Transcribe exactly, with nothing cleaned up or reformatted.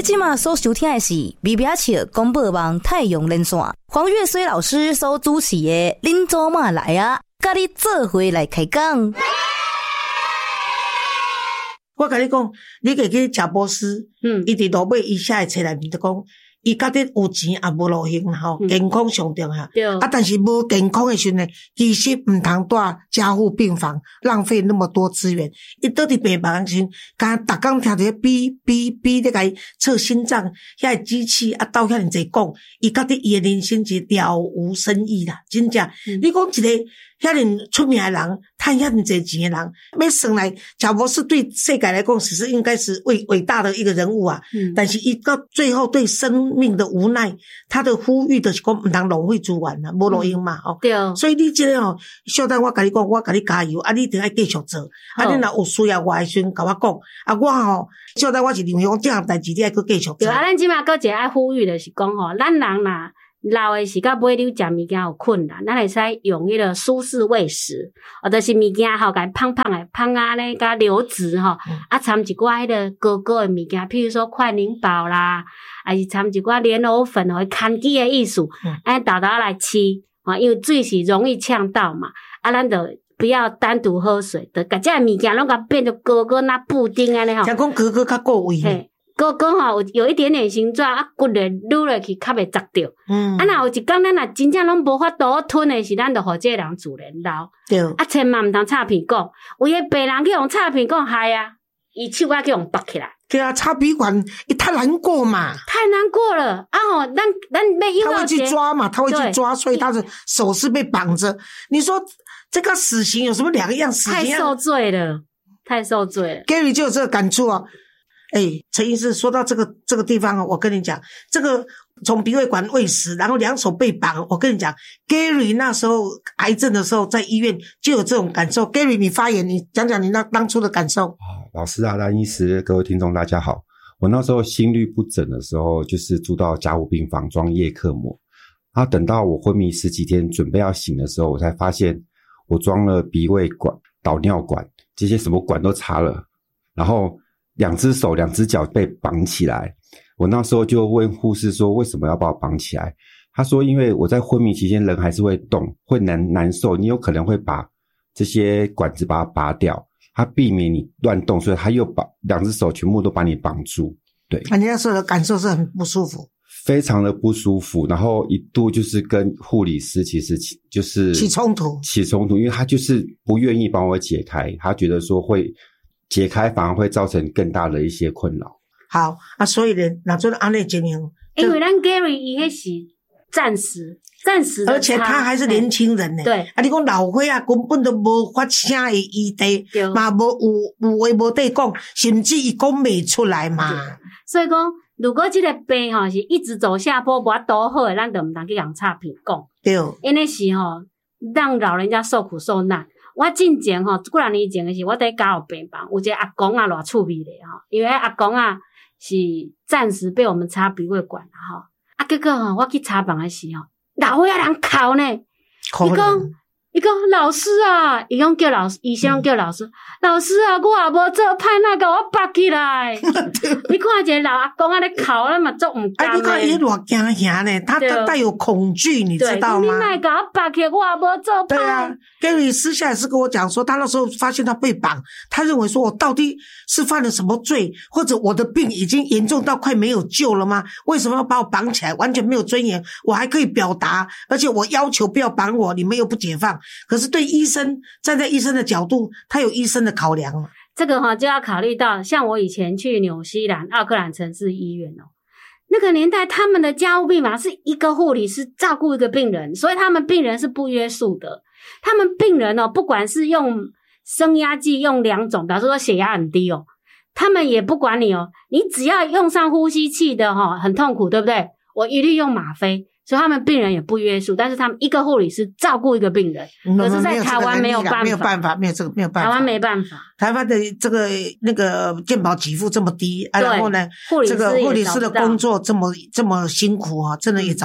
即马所收听的是微微笑广播网太阳连线，黄月水老师所主持的恁祖妈来啊，甲你做伙来开讲。 我甲你讲，你可以去贾博士，嗯，伊伫路尾伊写的册内面就讲，伊到底有钱也无路用吼，嗯、健康上重要。对。啊，但是无健康的时候呢，其实唔通住加护病房，浪费那么多资源。伊倒伫病房时，敢逐工听着哔哔哔咧，甲伊测心脏，遐个机器啊，斗遐尼济讲，伊到底伊的人生是了无生意啦，真正。嗯、你讲一个遐尼出名的人，赚遐尼济钱的人，要算来，贾博士对世界来讲，其实应该是伟伟大的一个人物啊。嗯、但是伊到最后对生命的无奈，他的呼吁就是讲唔通浪费资源啦，无路用嘛吼。对、嗯。所以你这个吼，小等我甲你讲，我甲你加油，啊，你一定要继续做。啊，你若有需要我的时阵，甲我讲，啊，我吼，小等我是认为讲这样代志，你还佫继续做。 对啊，咱即马佫一个爱呼吁的是讲吼，咱人啦。老的时甲买溜食物件有困难，咱会使用迄个舒适喂食，或者是物件吼，甲胖胖的胖啊咧，甲流质吼，嗯、啊掺一寡迄个高高的物件，譬如说快宁宝啦，还是掺一寡莲藕粉吼，看机的意思，安豆豆来吃，啊，因为水是容易呛到嘛，啊，咱就不要单独喝水，就甲这物件拢甲变做高高那布丁安尼吼， 听讲高高较够味。 高高吼有有一点点形状啊，骨咧撸落去较袂砸着。嗯，啊，若有一天咱若真正拢无法度吞的是，咱就互这个人自然老。对。啊，千万毋通插鼻管，有诶病人去用插鼻管害啊，伊手啊去用拔起来。 对啊，插鼻管伊太难过嘛。 太难过了啊！吼，咱咱要用到。 他会去抓嘛，他会去抓，所以他的手是被绑着。你说这个死刑有什么两样？死刑太受罪了，太受罪了。 Gary 就有这个感触啊。哎，陈医师说到这个这个地方，我跟你讲，这个从鼻胃管喂食，然后两手被绑，我跟你讲 ，Gary 那时候癌症的时候在医院就有这种感受。Gary， 你发言，你讲讲你那当初的感受。 啊，老师啊，蓝医师，各位听众大家好。我那时候心律不整的时候，就是住到加护病房装叶克膜，然后等到我昏迷十几天，准备要醒的时候，我才发现我装了鼻胃管、导尿管，这些什么管都插了，然后两只手两只脚被绑起来。我那时候就问护士说为什么要把我绑起来，他说因为我在昏迷期间人还是会动，会难难受，你有可能会把这些管子把它拔掉，他避免你乱动，所以他又把两只手全部都把你绑住。对， 你那时候的感受是很不舒服， 非常的不舒服，然后一度就是跟护理师其实就是起冲突起冲突因为他就是不愿意帮我解开，他觉得说会解开反而会造成更大的一些困扰。 好啊，所以呢，那做安内经营， 因为咱 Gary 伊迄是暂时暂时的， 而且他还是年轻人呢。对啊，你讲老岁啊，根本都无发声的余地，嘛无有有话无得讲，甚至伊讲袂出来嘛。 所以讲，如果这个病吼是一直走下坡，无法度好的，咱就毋通去用插鼻管。对，因为是吼让老人家受苦受难。我进前吼，几若年前的是我在家有病房，有一个阿公啊，偌趣味咧吼，因为阿公啊是暂时被我们插鼻胃管啦吼，啊结果吼我去查房的时候，老岁仔人哭呢，伊讲伊讲老师啊，伊讲叫老师，医生叫老师，嗯、老师啊，我也无做歹，哪甲我拔起来？你看一个老阿公啊咧哭，咱嘛做唔甘。啊， 你看伊偌惊吓呢，他他带有恐惧，你知道吗？ 你哪甲我拔起来，我也无做歹。 对啊 ，Gary 私下也是跟我讲说，他那时候发现他被绑，他认为说我到底是犯了什么罪，或者我的病已经严重到快没有救了吗？为什么要把我绑起来？完全没有尊严，我还可以表达，而且我要求不要绑我，你们又不解放。可是对医生，站在医生的角度，他有医生的考量嘛。 这个哈、哦、就要考虑到，像我以前去纽西兰奥克兰城市医院哦，那个年代他们的加护病房是一个护理师照顾一个病人，所以他们病人是不约束的。他们病人哦，不管是用升压剂用两种，比方说血压很低哦，他们也不管你哦，你只要用上呼吸器的哈、哦，很痛苦，对不对？我一律用吗啡。所以他们病人也不约束，但是他们一个护理师照顾一个病人，嗯、可是在台湾没有办法， 没有办法，没有这个没有办法， 台湾没办法。 台湾的这个那个健保给付这么低，啊、然后呢，这个护理师的工作这么这么辛苦啊，真的也找